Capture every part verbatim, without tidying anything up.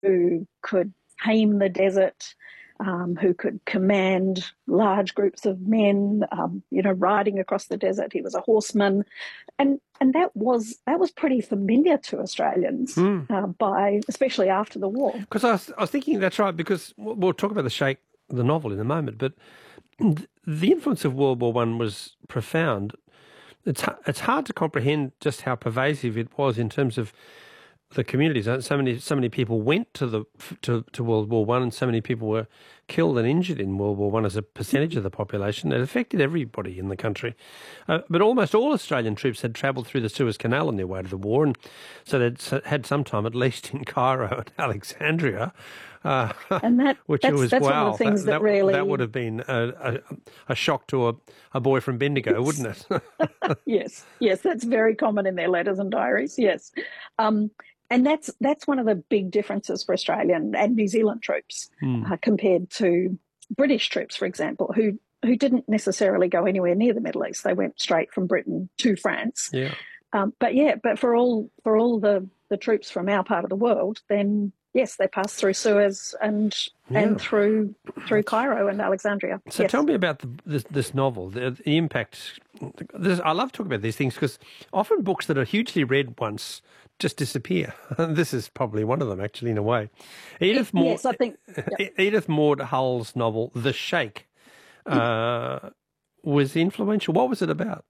who could tame the desert, um, who could command large groups of men, um, you know, riding across the desert. He was a horseman, and and that was that was pretty familiar to Australians Mm. uh, by especially after the war. Because I was, I was thinking that's right. Because we'll we'll talk about the Sheikh, the novel, in a moment, but the influence of World War One was profound. It's it's hard to comprehend just how pervasive it was in terms of the communities. So many so many people went to the to, to World War One, and so many people were killed and injured in World War One as a percentage of the population. It affected everybody in the country. Uh, but almost all Australian troops had travelled through the Suez Canal on their way to the war, and so they'd had some time at least in Cairo and Alexandria. Uh, and that which that's, was that's wow. one of the things that, that, that really that would have been a, a, a shock to a, a boy from Bendigo, wouldn't it? Yes, yes, that's very common in their letters and diaries. Yes, um, and that's that's one of the big differences for Australian and New Zealand troops mm. uh, compared to British troops, for example, who who didn't necessarily go anywhere near the Middle East. They went straight from Britain to France. Yeah. Um, but yeah, but for all for all the the troops from our part of the world, then yes, they passed through Suez and yeah. and through through Cairo and Alexandria. So yes. tell me about the, this, this novel, the, the impact. This, I love talking about these things because often books that are hugely read once just disappear. This is probably one of them, actually, in a way. Edith Maud, yes, I think yeah. Edith Maud Hull's novel, The Sheikh, uh, was influential. What was it about?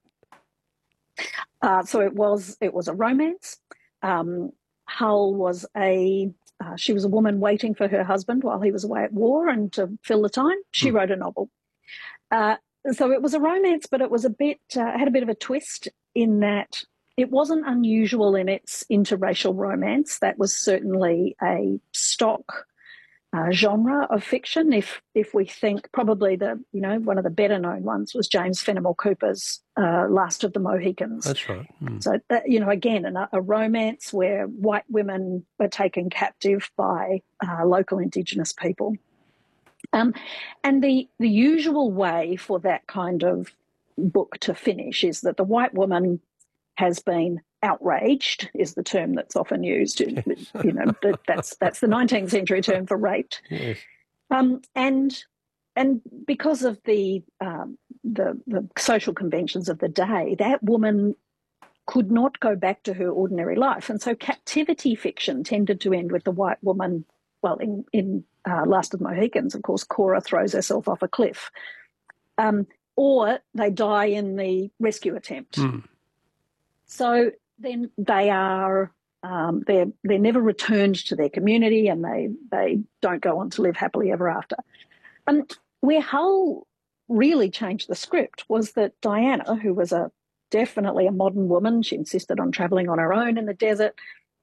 Uh, so it was it was a romance. Um, Hull was a uh, she was a woman waiting for her husband while he was away at war, and to fill the time, she hmm. wrote a novel. Uh, so it was a romance, but it was a bit uh, had a bit of a twist in that it wasn't unusual in its interracial romance. That was certainly a stock Uh, genre of fiction. If if we think probably the you know one of the better known ones was James Fenimore Cooper's uh, Last of the Mohicans. That's right. Mm. So that, you know again a, a romance where white women were taken captive by uh, local Indigenous people. Um, and the the usual way for that kind of book to finish is that the white woman has been outraged, is the term that's often used. Yes. You know, that's that's the nineteenth century term for raped. Yes. Um, and and because of the, um, the the social conventions of the day, that woman could not go back to her ordinary life, and so captivity fiction tended to end with the white woman. Well, in in uh, Last of the Mohicans, of course, Cora throws herself off a cliff, um, or they die in the rescue attempt. Mm. So then they are um, they're they're never returned to their community, and they they don't go on to live happily ever after. Um, where Hull really changed the script was that Diana, who was a definitely a modern woman, she insisted on travelling on her own in the desert.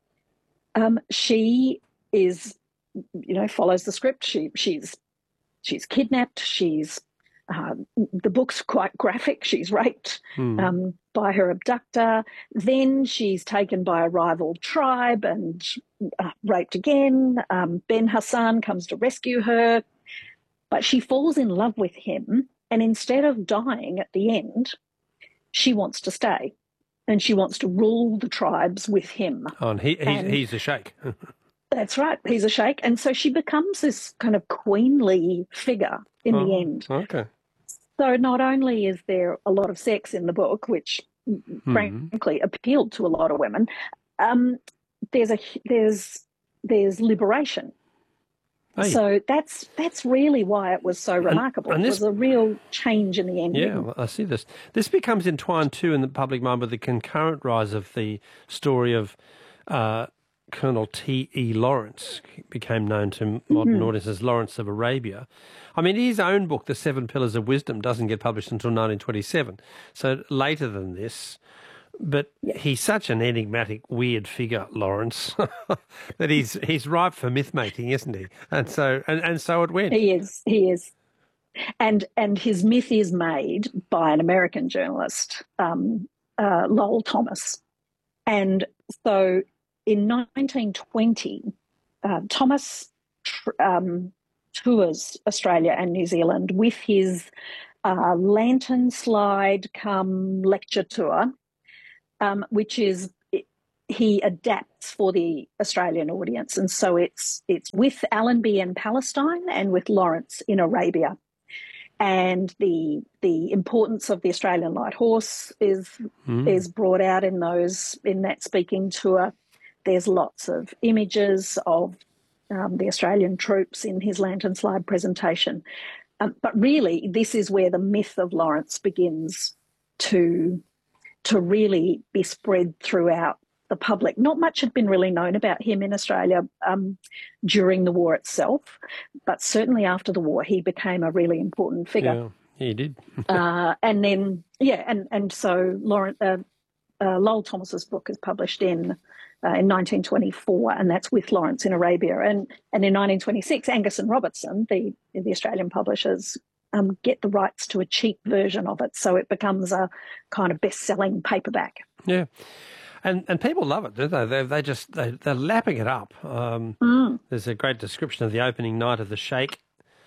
Um, she is, you know, follows the script. She she's she's kidnapped. She's Uh, the book's quite graphic. She's raped hmm. um, by her abductor. Then she's taken by a rival tribe and uh, raped again. Um, Ben Hassan comes to rescue her, but she falls in love with him. And instead of dying at the end, she wants to stay, and she wants to rule the tribes with him. Oh, and he, he's, and he's a sheikh. That's right. He's a sheikh. And so she becomes this kind of queenly figure in oh, the end. Okay. So not only is there a lot of sex in the book, which mm-hmm. frankly appealed to a lot of women, um, there's a there's there's liberation. Hey. So that's that's really why it was so remarkable. And, and this, it was a real change in the ending. Yeah, well, I see this. This becomes entwined too in the public mind with the concurrent rise of the story of uh, Colonel T E Lawrence, became known to modern mm-hmm. audiences as Lawrence of Arabia. I mean, his own book, The Seven Pillars of Wisdom, doesn't get published until nineteen twenty-seven, so later than this. But yeah. he's such an enigmatic, weird figure, Lawrence, that he's he's ripe for myth making, isn't he? And so and, and so it went. He is, he is, and and his myth is made by an American journalist, um, uh, Lowell Thomas, and so. In nineteen twenty, uh, Thomas um, tours Australia and New Zealand with his uh, lantern slide come lecture tour, um, which is he adapts for the Australian audience. And so it's it's with Allenby in Palestine and with Lawrence in Arabia. And the the importance of the Australian light horse is mm. is brought out in those in that speaking tour. There's lots of images of um, the Australian troops in his lantern slide presentation. Um, but really, this is where the myth of Lawrence begins to to really be spread throughout the public. Not much had been really known about him in Australia um, during the war itself, but certainly after the war, he became a really important figure. Yeah, he did. uh, and then, yeah, and and so Lawrence, uh, uh, Lowell Thomas's book is published in uh, in nineteen twenty-four, and that's with Lawrence in Arabia. And and in nineteen twenty-six, Angus and Robertson, the the Australian publishers, um, get the rights to a cheap version of it, so it becomes a kind of best-selling paperback. Yeah. And and people love it, don't they? They they just they they're lapping it up. Um, mm. There's a great description of the opening night of The Sheikh.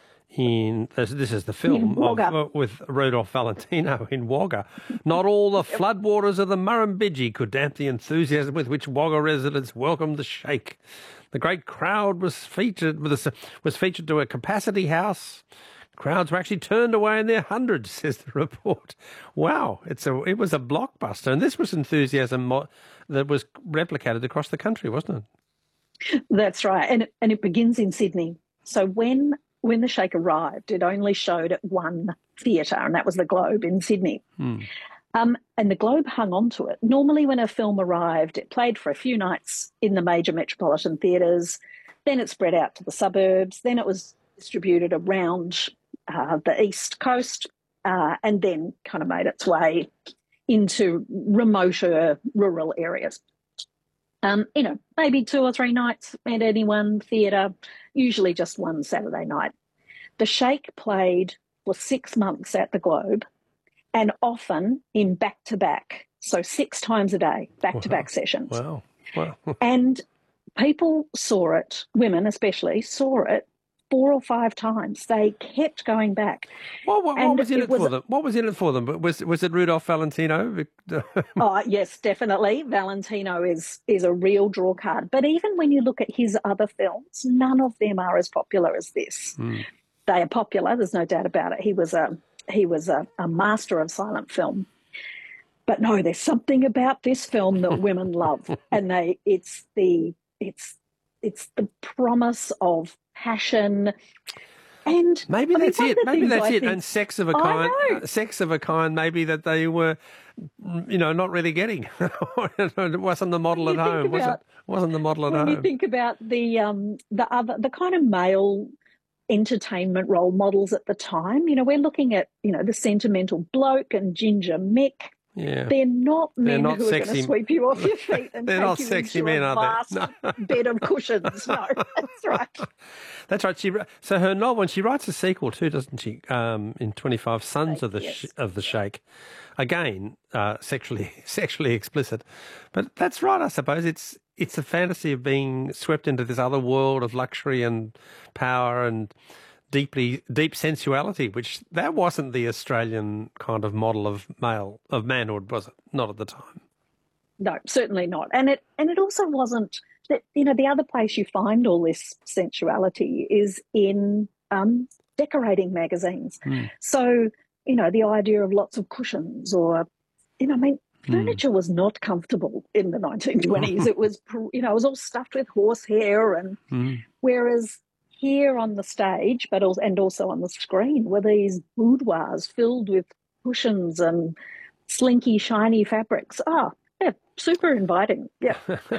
In this, this is the film of, uh, with Rudolph Valentino in Wagga. Not all the floodwaters of the Murrumbidgee could damp the enthusiasm with which Wagga residents welcomed the Sheikh. The great crowd was featured with a, was featured to a capacity house. Crowds were actually turned away in their hundreds, says the report. Wow, it's a it was a blockbuster, and this was enthusiasm mo- that was replicated across the country, wasn't it? That's right, and it, and it begins in Sydney. So when when the Sheikh arrived, it only showed at one theatre, and that was the Globe in Sydney. Hmm. Um, and the Globe hung on to it. Normally, when a film arrived, it played for a few nights in the major metropolitan theatres. Then it spread out to the suburbs. Then it was distributed around Uh, the East Coast, uh, and then kind of made its way into remoter rural areas. Um, you know, maybe two or three nights at any one theatre, usually just one Saturday night. The Sheikh played for six months at the Globe, and often in back-to-back, so six times a day, back-to-back wow. sessions. Wow, wow. And people saw it, women especially, saw it four or five times. They kept going back. Well, what, what was in it, it was, for them? What was in it for them? Was was it Rudolph Valentino? Oh, yes, definitely. Valentino is is a real draw card. But even when you look at his other films, none of them are as popular as this. Mm. They are popular. There's no doubt about it. He was a he was a, a master of silent film. But no, there's something about this film that women love, and they it's the it's it's the promise of passion, and maybe I mean, that's it. Maybe that's I it. think, and sex of a kind, uh, sex of a kind, maybe that they were, you know, not really getting. It wasn't the model at home. About, was it? Wasn't the model at when home. When you think about the um the other the kind of male entertainment role models at the time, you know, we're looking at you know the sentimental bloke and Ginger Mick. Yeah. They're not men They're not who sexy. are going to sweep you off your feet and They're take not you sexy into men, a are vast they? No. bed of cushions. No, that's right. That's right. She so her novel, when she writes a sequel too, doesn't she? Um, in twenty-five Sons Sheikh, of the yes. sh- of the Sheikh, again uh, sexually sexually explicit, but that's right. I suppose it's it's a fantasy of being swept into this other world of luxury and power and deeply deep sensuality, which that wasn't the Australian kind of model of male of manhood, was it? Not at the time. No, certainly not. And it and it also wasn't that, you know, the other place you find all this sensuality is in um, decorating magazines. Mm. So, you know, the idea of lots of cushions or, you know, I mean, furniture mm. was not comfortable in the nineteen twenties. It was, you know, it was all stuffed with horsehair and mm. whereas here on the stage, but also, and also on the screen, were these boudoirs filled with cushions and slinky, shiny fabrics. Oh, yeah, super inviting. Yeah.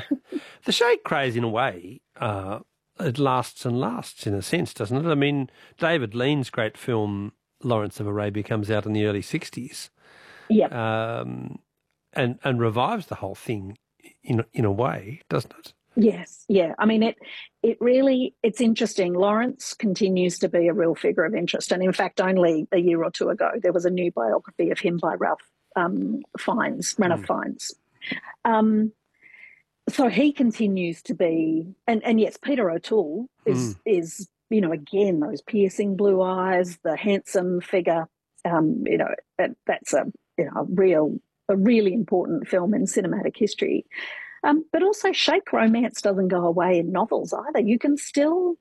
The Sheikh craze, in a way, uh, it lasts and lasts in a sense, doesn't it? I mean, David Lean's great film Lawrence of Arabia comes out in the early sixties. Yeah. Um, and and revives the whole thing in in a way, doesn't it? Yes, yeah. I mean, it it really, it's interesting. Lawrence continues to be a real figure of interest. And in fact, only a year or two ago, there was a new biography of him by Ralph um, Fiennes, Ranulph mm. Fiennes. Um, so he continues to be, and, and yes, Peter O'Toole is, mm. is, you know, again, those piercing blue eyes, the handsome figure, um, you know, that, that's a, you know, a real, a really important film in cinematic history. Um, but also, Sheikh romance doesn't go away in novels either. You can still